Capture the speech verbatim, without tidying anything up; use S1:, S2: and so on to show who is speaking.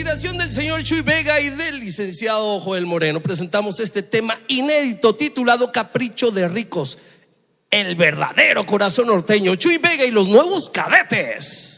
S1: inspiración del señor Chuy Vega y del licenciado Joel Moreno, presentamos este tema inédito titulado Capricho de Ricos, el verdadero corazón norteño. Chuy Vega y los Nuevos Cadetes.